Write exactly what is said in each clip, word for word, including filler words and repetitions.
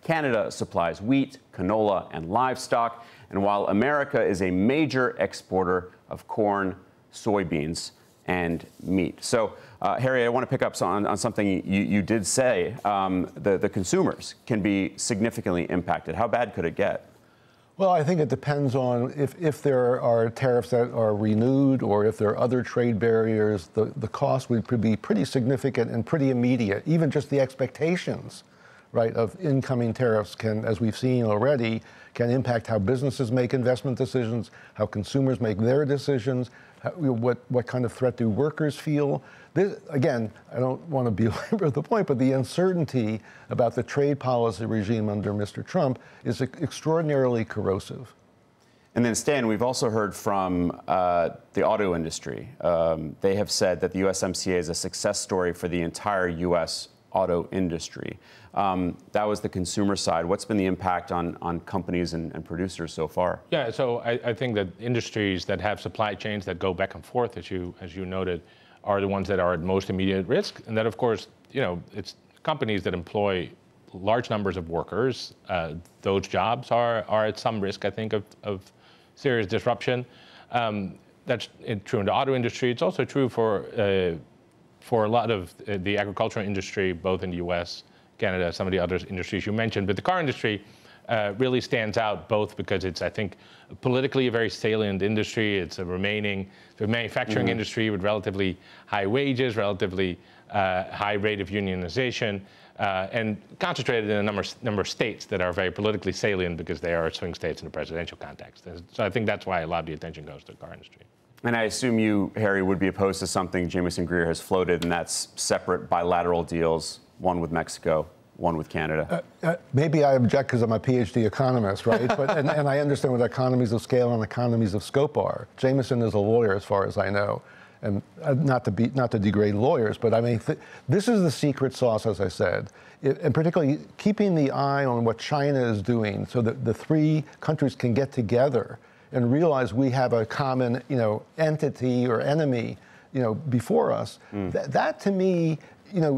Canada supplies wheat, canola, and livestock. And while America is a major exporter of corn, soybeans, and meat. So, uh, Harry, I want to pick up on, on something you, you did say. Um, the, the consumers can be significantly impacted. How bad could it get? Well, I think it depends on if, if there are tariffs that are renewed or if there are other trade barriers, the, the cost would be pretty significant and pretty immediate. Even just the expectations, right, of incoming tariffs can, as we've seen already, can impact how businesses make investment decisions, how consumers make their decisions, how, what, what kind of threat do workers feel. This, again, I don't want to belabor the point, but the uncertainty about the trade policy regime under Mister Trump is extraordinarily corrosive. And then, Stan, we've also heard from uh, the auto industry. Um, they have said that the U S M C A is a success story for the entire U S auto industry. Um, that was the consumer side. What's been the impact on, on companies and, and producers so far? Yeah, so I, I think that industries that have supply chains that go back and forth, as you as you noted, are the ones that are at most immediate risk. And that, of course, you know, it's companies that employ large numbers of workers. Uh, those jobs are, are at some risk, I think, of, of serious disruption. Um, that's true in the auto industry. It's also true for, uh, for a lot of the agricultural industry, both in the U S, Canada, some of the other industries you mentioned. But the car industry uh, really stands out, both because it's, I think, politically a very salient industry. It's a remaining the manufacturing mm-hmm. industry with relatively high wages, relatively uh, high rate of unionization, uh, and concentrated in a number, number of states that are very politically salient because they are swing states in the presidential context. And so I think that's why a lot of the attention goes to the car industry. And I assume you, Harry, would be opposed to something Jamieson Greer has floated, and that's separate bilateral deals, one with Mexico, one with Canada. Uh, uh, maybe I object because I'm a PhD economist, right? But and, and I understand what economies of scale and economies of scope are. Jamieson is a lawyer, as far as I know, and uh, not to be not to degrade lawyers, but I mean, th this is the secret sauce, as I said, it, and particularly keeping the eye on what China is doing, so that the three countries can get together and realize we have a common, you know, entity or enemy, you know, before us. Mm. Th that to me, you know,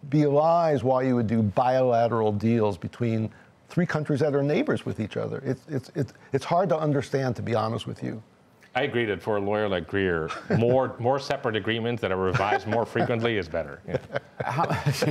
belies why you would do bilateral deals between three countries that are neighbors with each other. It's, it's, it's, it's hard to understand, to be honest with you. I agree that for a lawyer like Greer, more, more separate agreements that are revised more frequently is better. Yeah. How,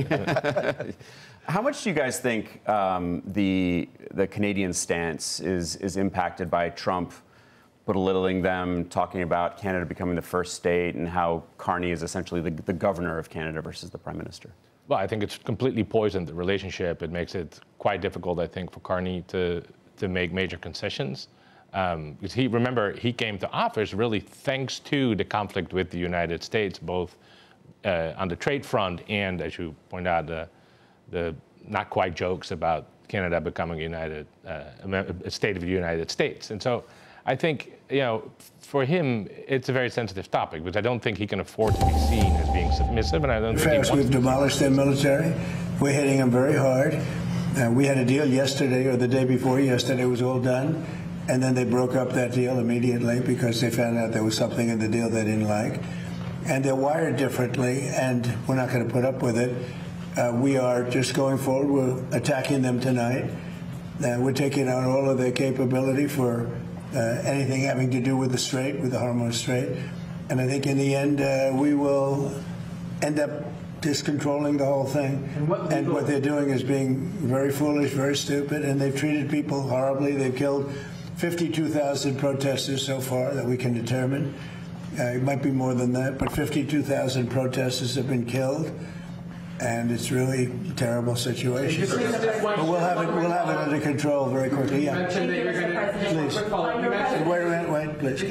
how much do you guys think um, the, the Canadian stance is, is impacted by Trump belittling them, talking about Canada becoming the first state, and how Carney is essentially the, the governor of Canada versus the prime minister? Well, I think it's completely poisoned the relationship. It makes it quite difficult, I think, for Carney to, to make major concessions. Um, because he, remember, he came to office really thanks to the conflict with the United States, both uh, on the trade front and, as you point out, the, the not quite jokes about Canada becoming a, United, uh, a state of the United States. And so I think, you know, for him, it's a very sensitive topic, because I don't think he can afford to be seen as being submissive, and I don't think he wants We've demolished their military. We're hitting them very hard. Uh, we had a deal yesterday, or the day before yesterday, it was all done, and then they broke up that deal immediately because they found out there was something in the deal they didn't like. And they're wired differently, and we're not going to put up with it. Uh, we are just going forward. We're attacking them tonight. Uh, we're taking out all of their capability for Uh, anything having to do with the Strait, with the Hormuz Strait. And I think in the end, uh, we will end up just controlling the whole thing. And what, and what they're doing is being very foolish, very stupid, and they've treated people horribly. They've killed fifty-two thousand protesters so far that we can determine. Uh, it might be more than that, but fifty-two thousand protesters have been killed. And it's really a terrible situation. But we'll have it. We'll have it under control very quickly. Yeah. Please. Wait a minute. Wait, please.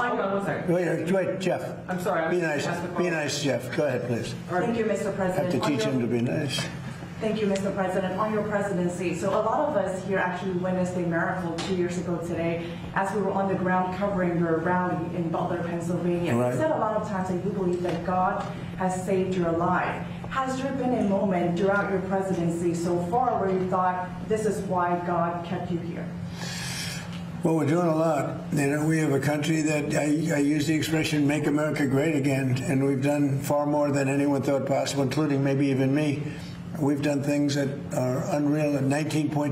Wait, wait, Jeff. I'm sorry. Be nice. Be nice, Jeff. Go ahead, please. Thank you, Mister President. I have to teach him to be nice. Thank you, Mister President. On your presidency, so a lot of us here actually witnessed a miracle two years ago today as we were on the ground covering your rally in Butler, Pennsylvania. Right. You said a lot of times that you believe that God has saved your life. Has there been a moment throughout your presidency so far where you thought, this is why God kept you here? Well, we're doing a lot. You know, we have a country that, I, I use the expression, make America great again, and we've done far more than anyone thought possible, including maybe even me. We've done things that are unreal at nineteen point